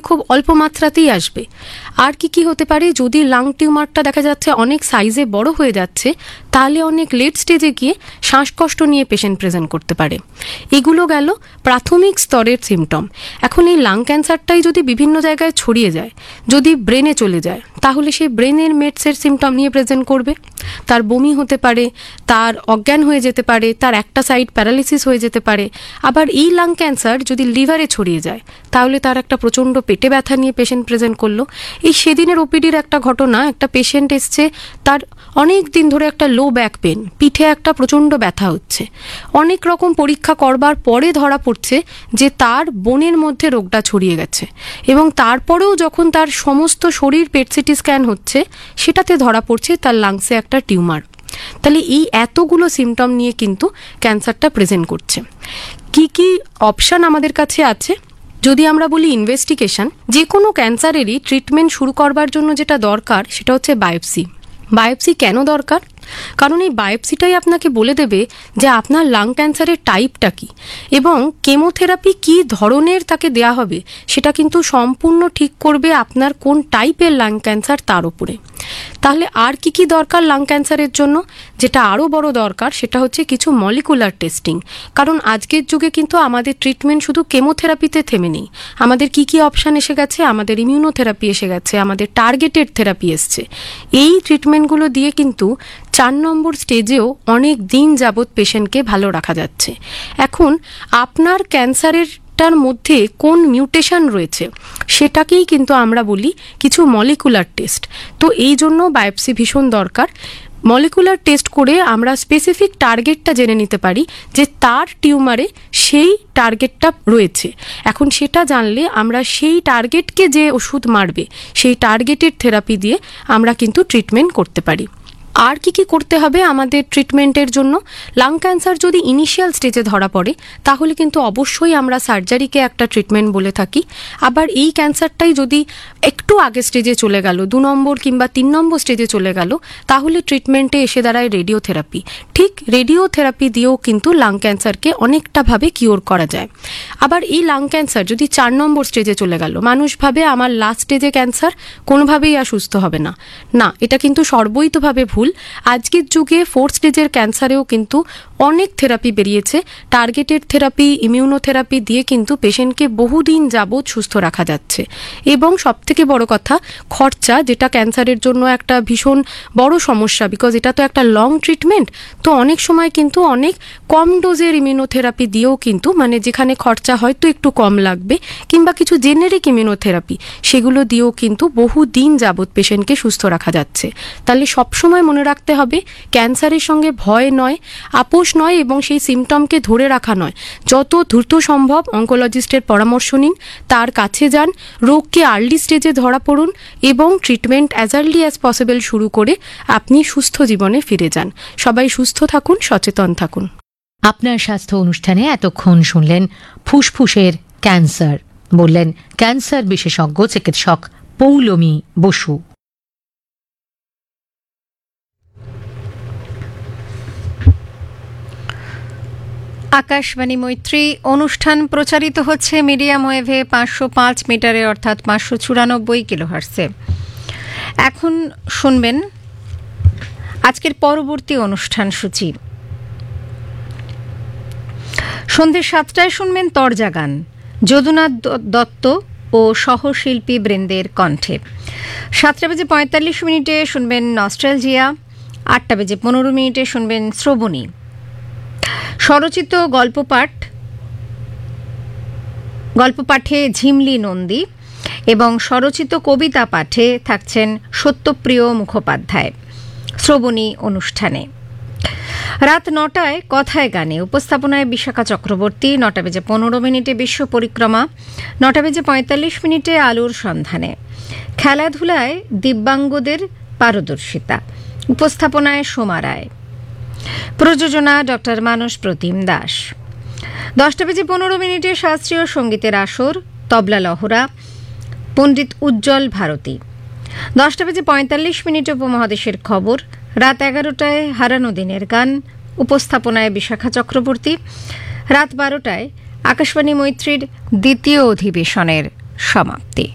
খুব অল্প মাত্রাতেই আসবে। আর কি হতে পারে, যদি লাং টিউমারটা দেখা যাচ্ছে অনেক সাইজে বড় হয়ে যাচ্ছে, তাহলে অনেক লেট স্টেজে গিয়ে শ্বাসকষ্ট নিয়ে পেশেন্ট প্রেজেন্ট করতে পারে। এগুলো গেল প্রাথমিক স্তরের সিমটম। এখন এই লাং ক্যান্সারটাই যদি বিভিন্ন জায়গায় ছড়িয়ে যায়, যদি ব্রেনে চলে যায়, তাহলে সেই ব্রেনের মেটসের সিমটম নিয়ে প্রেজেন্ট করবে। তার বমি হতে পারে, তার অজ্ঞান হয়ে যেতে পারে, তার একটা সাইড প্যারালিসিস হয়ে যেতে পারে। আবার এই লাং ক্যান্সার যদি লিভারে ছড়িয়ে যায়, তাহলে তার একটা প্রচণ্ড পেটে ব্যথা নিয়ে পেশেন্ট প্রেজেন্ট করলো। এই সেদিনের ওপিডির একটা ঘটনা, একটা পেশেন্ট এসছে, তার অনেক দিন ধরে একটা লো ব্যাক পেন, পিঠে একটা প্রচণ্ড ব্যথা হচ্ছে। অনেক রকম পরীক্ষা করবার পরে ধরা পড়ছে যে তার বোনের মধ্যে রোগটা ছড়িয়ে গেছে, এবং তারপরেও যখন তার সমস্ত শরীর পেট সিটি স্ক্যান হচ্ছে, সেটাতে ধরা পড়ছে তার লাংসে একটা টিউমার। তাহলে এই এতগুলো সিমটম নিয়ে কিন্তু ক্যান্সারটা প্রেজেন্ট করছে। কি অপশান আমাদের কাছে আছে? যদি আমরা বলি ইনভেস্টিগেশন, যে কোনো ক্যান্সারেরই ট্রিটমেন্ট শুরু করবার জন্য যেটা দরকার সেটা হচ্ছে বায়োপসি। বায়োপসি কেন দরকার? কারণ এই বায়োপসিটাই আপনাকে বলে দেবে যে আপনার লাং ক্যান্সারের টাইপটা কি, এবং কেমোথেরাপি কি ধরনের তাকে দেয়া হবে সেটা কিন্তু সম্পূর্ণ ঠিক করবে আপনার কোন টাইপের লাং ক্যান্সার তার উপরে। তাহলে আর কি দরকার লাং ক্যান্সারের জন্য? যেটা আরও বড় দরকার সেটা হচ্ছে কিছু মলিকুলার টেস্টিং। কারণ আজকের যুগে কিন্তু আমাদের ট্রিটমেন্ট শুধু কেমোথেরাপিতে থেমে নেই। আমাদের কি অপশান এসে গেছে, আমাদের ইমিউনোথেরাপি এসে গেছে, আমাদের টার্গেটেড থেরাপি এসছে। এই ট্রিটমেন্টগুলো দিয়ে কিন্তু 4 নম্বর স্টেজেও অনেক দিন যাবৎ পেশেন্টকে ভালো রাখা যাচ্ছে। এখন আপনার ক্যান্সারেরটার মধ্যে কোন মিউটেশন রয়েছে সেটাকেই কিন্তু আমরা বলি কিছু মলিকুলার টেস্ট। তো এই জন্য বায়োপসি ভীষণ দরকার। মলিকুলার টেস্ট করে আমরা স্পেসিফিক টার্গেটটা জেনে নিতে পারি যে তার টিউমারে সেই টার্গেটটা রয়েছে। এখন সেটা জানলে আমরা সেই টার্গেটকে যে ওষুধ মারবে সেই টার্গেটেড থেরাপি দিয়ে আমরা কিন্তু ট্রিটমেন্ট করতে পারি। আর কি করতে হবে আমাদের ট্রিটমেন্টের জন্য? লাং ক্যান্সার যদি ইনিশিয়াল স্টেজে ধরা পড়ে, তাহলে কিন্তু অবশ্যই আমরা সার্জারিকে একটা ট্রিটমেন্ট বলে থাকি। আবার এই ক্যান্সারটাই যদি একটু আগে স্টেজে চলে গেল, 2 নম্বর কিংবা 3 নম্বর স্টেজে চলে গেল, তাহলে ট্রিটমেন্টে এসে দাঁড়ায় রেডিওথেরাপি। ঠিক রেডিওথেরাপি দিয়েও কিন্তু লাং ক্যান্সারকে অনেকটাভাবে কিওর করা যায়। আবার এই লাং ক্যান্সার যদি 4 নম্বর স্টেজে চলে গেল, মানুষ ভাবে আমার লাস্ট স্টেজে ক্যান্সার, কোনোভাবেই আর সুস্থ হবে না। না, এটা কিন্তু সর্বৈতভাবে ভুল। আজকের যুগে 4th স্টেজের ক্যান্সারেও কিন্তু অনেক থেরাপি বেরিয়েছে। টার্গেটেড থেরাপি, ইমিউনোথেরাপি দিয়ে কিন্তু পেশেন্টকে বহুদিন যাবৎ সুস্থ রাখা যাচ্ছে। এবং সবথেকে বড় কথা, খরচা, যেটা ক্যান্সারের জন্য একটা ভীষণ বড় সমস্যা, বিকজ এটা তো একটা লং ট্রিটমেন্ট। তো অনেক সময় কিন্তু অনেক কম ডোজের ইমিউনোথেরাপি দিয়েও কিন্তু, মানে যেখানে খরচা হয়তো একটু কম লাগবে, কিংবা কিছু জেনেরিক ইমিউনোথেরাপি, সেগুলো দিয়েও কিন্তু বহুদিন যাবৎ পেশেন্টকে সুস্থ রাখা যাচ্ছে। তাহলে সবসময় মনে রাখতে হবে, ক্যান্সারের সঙ্গে ভয় নয়, আপোষ নয়, এবং সেই সিমটমকে ধরে রাখা নয়। যত দ্রুত সম্ভব অঙ্কোলজিস্টের পরামর্শ নিন, তার কাছে যান, রোগকে আর্লি স্টেজে ধরা পড়ুন, এবং treatment as early as possible শুরু করে আপনি সুস্থ জীবনে ফিরে যান। সবাই সুস্থ থাকুন, সচেতন থাকুন। আপনার স্বাস্থ্য অনুষ্ঠানে এতক্ষণ শুনলেন ফুসফুসের ক্যান্সার, বললেন ক্যান্সার বিশেষজ্ঞ চিকিৎসক পৌলমী বসু। আকাশবাণী মৈত্রী অনুষ্ঠান প্রচারিত হচ্ছে মিডিয়াম ওয়েভে 505 মিটারে, অর্থাৎ 594 কিলোহার্টজে। এখন শুনবেন আজকের পরবর্তী অনুষ্ঠান সূচি। সন্ধ্যে 7টায় শুনবেন তরজা গান, যদুনাথ দত্ত ও সহশিল্পী বৃন্দের কণ্ঠে। 7:45 শুনবেন নস্টালজিয়া। 8:15 শুনবেন শ্রবণী। স্বরচিত গল্পপাঠে ঝিমলি নন্দী এবং স্বরচিত কবিতা পাঠে থাকছেন সত্যপ্রিয় মুখোপাধ্যায়। শ্রবণী অনুষ্ঠানে রাত 9টায় কথায় গানে, উপস্থাপনায় বিশাখা চক্রবর্তী। 9:15 বিশ্ব পরিক্রমা। 9:45 আলোর সন্ধানে খেলাধুলায় দিব্যাঙ্গদের পারদর্শিতা, উপস্থাপনায় সোমা রায়। প্রযোজনা ডক্টর মানস প্রতিম দাস। 10:15 শাস্ত্রীয় সঙ্গীতের আসর, তবলা লহরা, পণ্ডিত উজ্জ্বল ভারতী। 10:45 উপমহাদেশের খবর। রাত 11টায় হারানো দিনের গান, উপস্থাপনায় বিশাখা চক্রবর্তী। রাত 12টায় আকাশবাণী মৈত্রীর দ্বিতীয় অধিবেশনের সমাপ্তি।